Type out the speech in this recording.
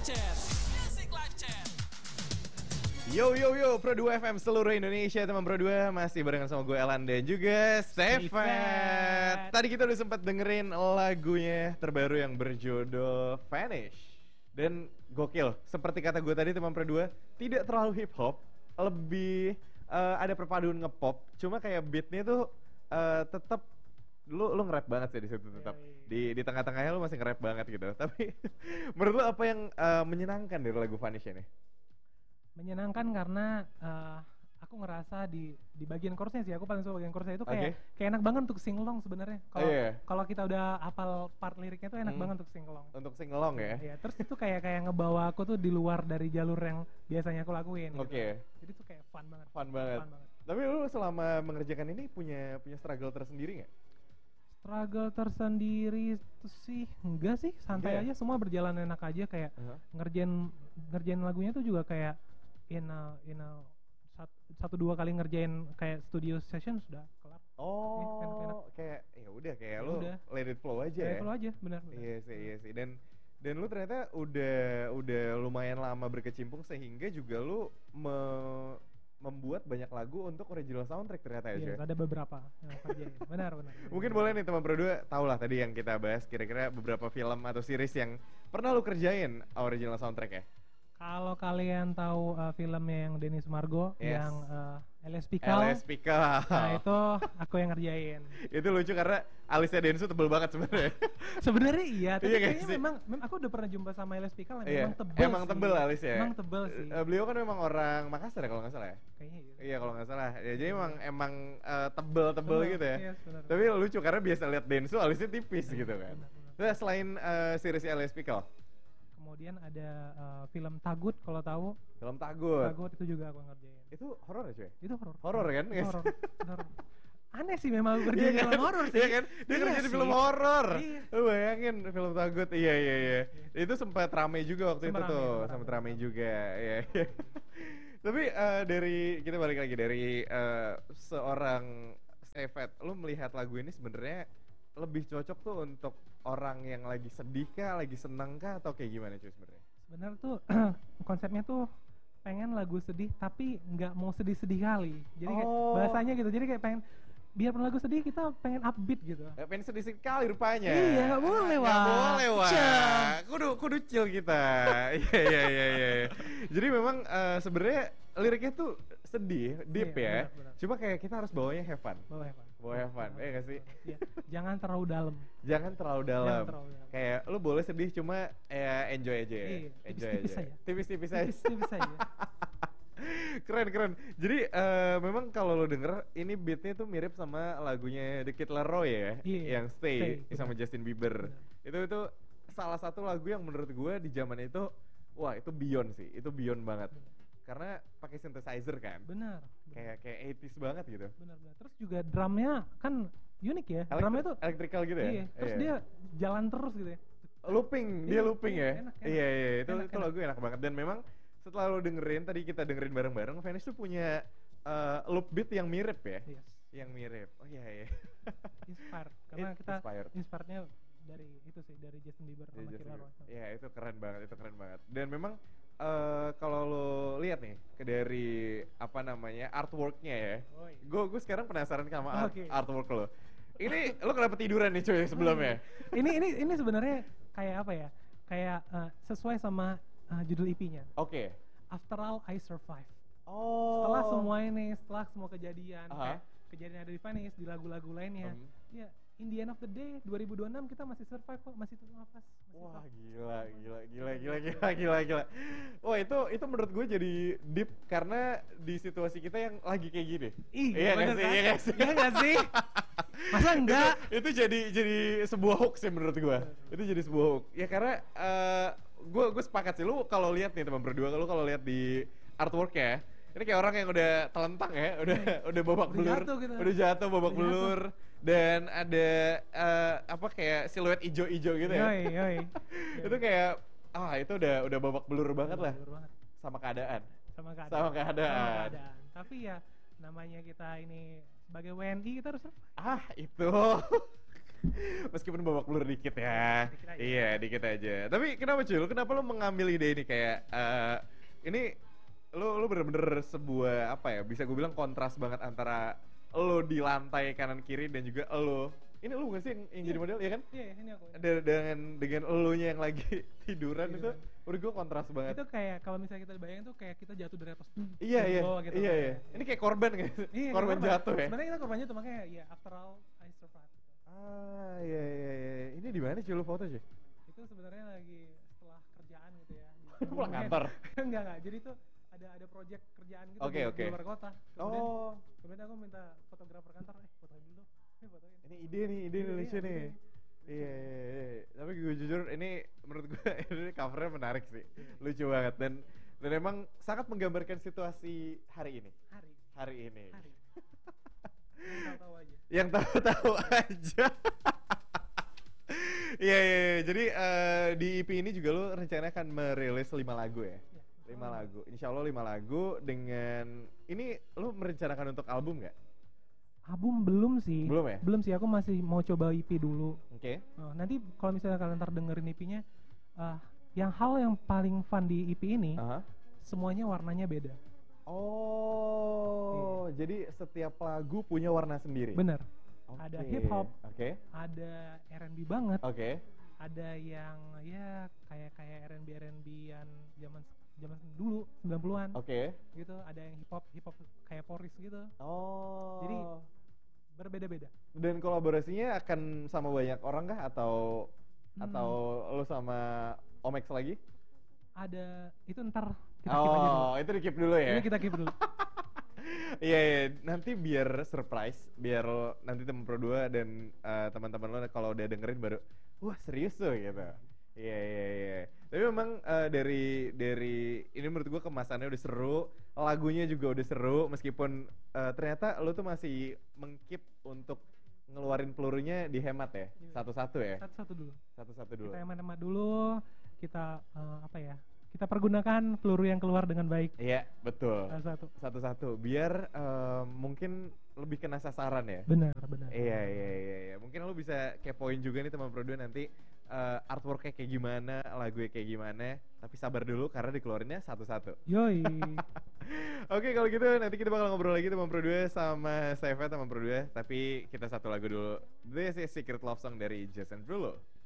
Chat. Music Live Chat. Yo Pro 2 FM seluruh Indonesia, teman Pro 2 masih barengan sama gue Elan dan juga Stefan. Tadi kita udah sempat dengerin lagunya terbaru yang berjudul Vanish. Dan gokil, seperti kata gue tadi teman Pro 2, tidak terlalu hip hop, lebih ada perpaduan ngepop, cuma kayak beatnya tuh tetap lu nge-rap banget sih di situ tetap. Di tengah-tengahnya lu masih nge-rap banget gitu. Tapi menurut lu apa yang menyenangkan dari lagu Vanish ini? Menyenangkan karena aku ngerasa di bagian chorusnya sih, aku paling suka bagian chorusnya itu kayak enak banget untuk sing-along sebenarnya. Kalau kita udah hafal part liriknya tuh enak banget untuk sing-along. Untuk sing-along ya? Iya, terus itu kayak ngebawa aku tuh di luar dari jalur yang biasanya aku lakuin. Oke. Jadi tuh kayak fun banget. Fun banget. Tapi lu selama mengerjakan ini punya struggle tersendiri nggak? Struggle tersendiri itu sih enggak sih, santai aja, semua berjalan enak aja, kayak ngerjain lagunya tuh juga kayak in a 1-2 kali ngerjain kayak studio session sudah kelar. Oh, enak. Kayak ya udah kayak lu let it flow aja. Let it flow aja, benar. Iya sih. Dan lu ternyata udah lumayan lama berkecimpung sehingga juga lu membuat banyak lagu untuk original soundtrack ternyata ya. Iya, ada beberapa yang kerjain. Benar. Mungkin boleh nih teman berdua tahu lah tadi yang kita bahas kira-kira beberapa film atau series yang pernah lu kerjain original soundtrack ya. Kalau kalian tahu filmnya yang Dennis Margo yang LS Pikal. Nah, itu aku yang ngerjain. Itu lucu karena alisnya Densu tebel banget sebenarnya. Sebenarnya iya, tapi kayaknya memang aku udah pernah jumpa sama LS Pikal yang memang tebel. Emang tebel alisnya. Emang tebel sih. Beliau kan memang orang Makassar ya kalau nggak salah ya. Kayaknya iya. Iya kalau nggak salah. Ya jadi emang tebel gitu ya. Yes, tapi lucu karena biasa lihat Densu alisnya tipis gitu kan. Nah, selain series LS Pikal. Kemudian ada film Tagut, kalau tahu. Film Tagut itu juga aku ngerjain. Itu horor ya cuy? Itu horor. Horor kan? Horor. Aneh sih memang kerja di film horor sih. Iya kan? Dia kerja di film horor. Lu bayangin film Tagut. Iya. Itu sempat ramai juga waktu itu tuh. Sempat ramai juga. Iya. Tapi kita balik lagi dari seorang Stefan, lu melihat lagu ini sebenarnya lebih cocok tuh untuk orang yang lagi sedih kah, lagi senang kah, atau kayak gimana cuy sebenarnya? Sebenarnya tuh konsepnya tuh pengen lagu sedih tapi nggak mau sedih-sedih kali. Jadi kayak bahasanya gitu. Jadi kayak pengen biar lagu sedih kita pengen upbeat gitu. Pengen sedih sekali rupanya. Iya, nggak boleh wah. Nggak boleh wah. Kudu chill kita. Iya. Jadi memang sebenarnya liriknya tuh sedih, deep ya. Benar. Cuma kayak kita harus bawanya have fun. Bawa have fun, nggak sih? Iya. Jangan terlalu dalam. Jangan terlalu dalam. Kayak lu boleh sedih cuma enjoy aja ya. Iya, enjoy tipis-tipis aja. aja. Tipis-tipis aja. Tipis-tipis aja. Keren. Jadi memang kalau lo denger ini beatnya tuh mirip sama lagunya The Kid Laroi ya, yang Stay sama Justin Bieber. Itu salah satu lagu yang menurut gue di zaman itu, wah itu beyond sih, itu beyond banget. Karena pakai synthesizer kan. Benar. Kayak 80s banget gitu. Benar. Terus juga drumnya kan unik ya. Drumnya tuh electrical gitu ya. Iya. Terus dia jalan terus gitu ya. Dia looping ya. Enak. Iya. Itu lagu enak banget dan memang setelah lo dengerin, tadi kita dengerin bareng-bareng, Vanish tuh punya loop beat yang mirip ya? Yes. Yang mirip, oh iya. Inspired, karena kita inspirednya dari itu sih, dari Justin Bieber sama Kid Laroi. Iya, itu keren banget. Dan memang kalau lo lihat nih, dari apa namanya, artworknya ya, gue sekarang penasaran sama artwork lo. Ini lo kenapa tiduran nih cuy sebelumnya? Ini sebenarnya kayak apa ya? Kayak sesuai sama judul EP-nya. Oke. After All I Survive. Setelah semua ini, setelah semua kejadian, kayak kejadian ada di Vanish, di lagu-lagu lainnya, ya in the end of the day 2026 kita masih survive kok, masih tetap nafas. Wah gila. Wah itu menurut gue jadi deep karena di situasi kita yang lagi kayak gini. Iya nggak sih? Masa enggak? Itu jadi sebuah hoax ya menurut gue. Itu jadi sebuah hoax. Ya karena gue sepakat sih, lu kalau lihat nih teman berdua, kalau lihat di artwork ya, ini kayak orang yang udah telentang ya, udah babak belur, udah jatuh babak belur, dan ada kayak siluet ijo-ijo gitu ya. Yoi. Itu kayak itu udah babak belur banget lah. Sama keadaan. Tapi ya namanya kita ini sebagai WNI kita harus survive. Itu Meskipun babak belur dikit ya. Dikit aja. Iya, dikit aja. Tapi kenapa cuy? Kenapa lo mengambil ide ini kayak ini lo bener-bener sebuah apa ya? Bisa gue bilang kontras banget antara lo di lantai kanan kiri dan juga lo. Ini lo bukan sih yang jadi model ya kan? Iya, ini aku. Dengan elunya yang lagi tiduran itu Tiduran. menurut gue kontras banget. Itu kayak kalau misalnya kita bayangin tuh kayak kita jatuh dari atas Iya ke iya bawah gitu. iya iya. Ini kayak korban kan? Iya, Korban kayak jatuh ya. Sebenarnya kita korbannya tuh makanya ya after all I survived gitu. Ah iya iya iya. Ini di mana sih lo foto sih? Itu sebenarnya lagi setelah kerjaan gitu ya. Pulang kantor. Enggak. Jadi tuh ada project kerjaan gitu Oke, di oke. luar kota. Oh, Kemudian aku minta fotografer kantor, fotoin dulu dong. Fotoin. ini ide nih, ide Iya, lucu iya, nih. ide. Iya, iya, iya. Tapi gue jujur ini menurut gue ini covernya menarik sih, lucu banget dan emang sangat menggambarkan situasi hari ini. Hari ini. Hari. Yang tahu aja. Yang tahu-tahu aja. Iya, iya, iya. Jadi di EP ini juga lo rencananya akan merilis 5 lagu ya? Iya. 5 lagu. Insya Allah 5 lagu dengan ini lo merencanakan untuk album nggak? Album belum sih. Belum ya? Belum sih, aku masih mau coba EP dulu. Oke. Nanti kalau misalnya kalian ntar dengerin EP-nya, yang hal yang paling fun di EP ini, Aha. semuanya warnanya beda. Oh, jadi setiap lagu punya warna sendiri. Bener. Oke. Ada hip hop, Oke. ada R&B banget, Oke. ada yang ya kayak R&B-an zaman zaman dulu 90-an Oke. gitu, ada yang hip hop kayak Poris gitu. Oh. Jadi berbeda-beda. dan kolaborasinya akan sama banyak orang kah atau Hmm. lo sama Omex lagi? Ada itu ntar kita keep aja dulu. Oh, itu di keep dulu ya. Ini kita keep dulu. Iya, iya, nanti biar surprise, biar nanti temen Pro 2 dan teman-teman lo kalau udah dengerin baru, wah serius tuh gitu. Iya, iya, iya. Tapi memang dari ini menurut gua kemasannya udah seru, lagunya juga udah seru, meskipun ternyata lo tuh masih mengkeep untuk ngeluarin pelurunya dihemat ya, Iya. satu-satu ya, Satu-satu dulu. satu-satu dulu. Kita hemat-hemat dulu, kita apa ya? Kita pergunakan peluru yang keluar dengan baik. Iya, betul. Satu. Satu-satu, biar mungkin lebih kena sasaran ya. Benar. Iya, iya, iya, iya. Mungkin lo bisa kepoin juga nih teman Pro 2 nanti artworknya kayak gimana, lagunya kayak gimana. Tapi sabar dulu karena dikeluarinnya satu-satu. Yoi. Oke, kalau gitu nanti kita bakal ngobrol lagi teman Pro 2 sama Saifa teman Pro 2. Tapi kita satu lagu dulu. This is Secret Love Song dari Jason Derulo.